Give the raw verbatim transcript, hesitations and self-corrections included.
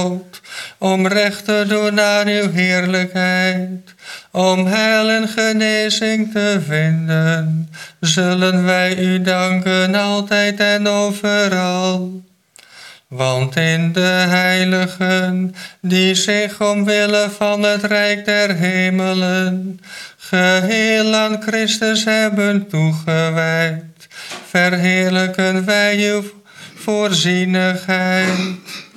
God, om recht te doen aan uw heerlijkheid. Om heil en genezing te vinden, zullen wij u danken altijd en overal. Want in de heiligen, die zich omwille van het rijk der hemelen geheel aan Christus hebben toegewijd, verheerlijken wij uw voorzienigheid.